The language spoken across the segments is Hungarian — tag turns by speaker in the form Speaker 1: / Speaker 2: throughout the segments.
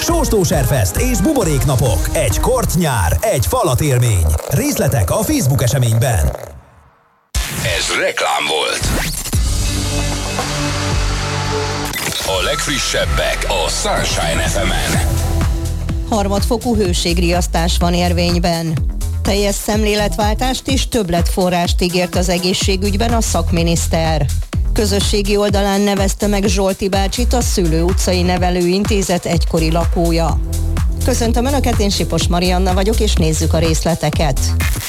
Speaker 1: Sóstóserfest és buboréknapok. Egy kort nyár, egy falat élmény. Részletek a Facebook eseményben.
Speaker 2: Ez reklám volt. A legfrissebbek a Sunshine FM-en.
Speaker 3: Harmadfokú hőségriasztás van érvényben. Teljes szemléletváltást és többletforrást ígért az egészségügyben a szakminiszter. Közösségi oldalán nevezte meg Zsolti bácsit, a Szőlő utcai nevelőintézet egykori lakója. Köszöntöm Önöket, én Sipos Marianna vagyok, és nézzük a részleteket.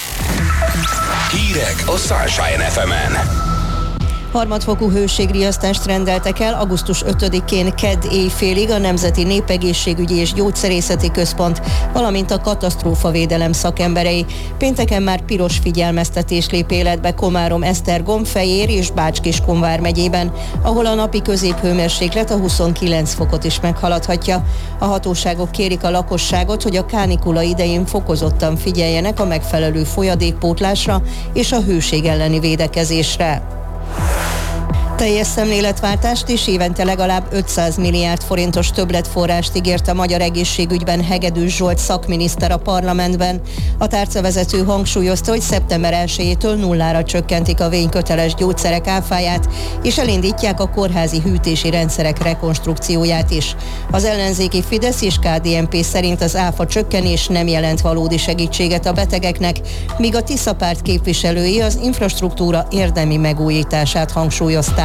Speaker 2: Hírek a Sunshine FM-en.
Speaker 3: Harmadfokú hőségriasztást rendeltek el augusztus 5-én kedd éjfélig a Nemzeti Népegészségügyi és Gyógyszerészeti Központ, valamint a katasztrófavédelem szakemberei. Pénteken már piros figyelmeztetés lép életbe Komárom, Esztergom, Fejér és Bács-Kiskun megyében, ahol a napi középhőmérséklet a 29 fokot is meghaladhatja. A hatóságok kérik a lakosságot, hogy a kánikula idején fokozottan figyeljenek a megfelelő folyadékpótlásra és a hőség elleni védekezésre. Teljes szemléletváltást és évente legalább 500 milliárd forintos többletforrást ígért a magyar egészségügyben Hegedűs Zsolt szakminiszter a parlamentben. A tárcavezető hangsúlyozta, hogy szeptember 1-től nullára csökkentik a vényköteles gyógyszerek áfáját, és elindítják a kórházi hűtési rendszerek rekonstrukcióját is. Az ellenzéki Fidesz és KDNP szerint az áfa csökkenés nem jelent valódi segítséget a betegeknek, míg a Tisza párt képviselői az infrastruktúra érdemi megújítását hangsúlyozták.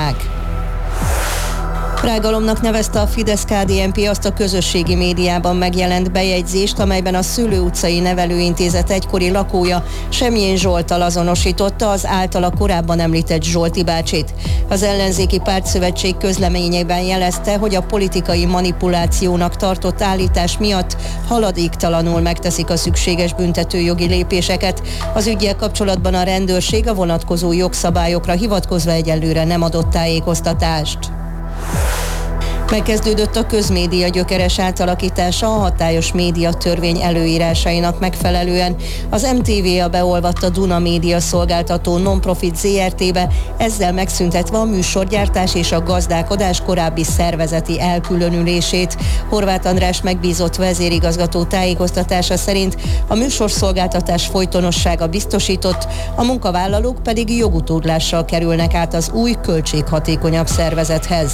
Speaker 3: Rágalomnak nevezte a Fidesz-KDNP azt a közösségi médiában megjelent bejegyzést, amelyben a Szőlő utcai nevelőintézet egykori lakója Semjén Zsolttal azonosította az általa korábban említett Zsolti bácsit. Az ellenzéki pártszövetség közleményében jelezte, hogy a politikai manipulációnak tartott állítás miatt haladéktalanul megteszik a szükséges büntetőjogi lépéseket. Az üggyel kapcsolatban a rendőrség a vonatkozó jogszabályokra hivatkozva egyelőre nem adott tájékoztatást. Megkezdődött a közmédia gyökeres átalakítása a hatályos médiatörvény előírásainak megfelelően. Az MTV-a beolvadt a Duna Média szolgáltató non-profit ZRT-be, ezzel megszüntetve a műsorgyártás és a gazdálkodás korábbi szervezeti elkülönülését. Horváth András megbízott vezérigazgató tájékoztatása szerint a műsorszolgáltatás folytonossága biztosított, a munkavállalók pedig jogutódlással kerülnek át az új, költséghatékonyabb szervezethez.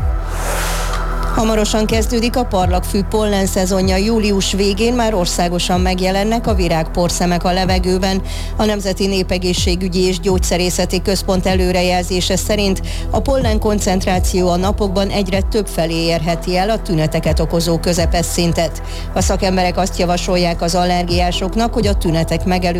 Speaker 3: Hamarosan kezdődik a parlagfű pollen szezonja, július végén már országosan megjelennek a virágporszemek a levegőben. A Nemzeti Népegészségügyi és Gyógyszerészeti Központ előrejelzése szerint a pollen koncentráció a napokban egyre több felé érheti el a tüneteket okozó közepes szintet. A szakemberek azt javasolják az allergiásoknak, hogy a tünetek megelőzésére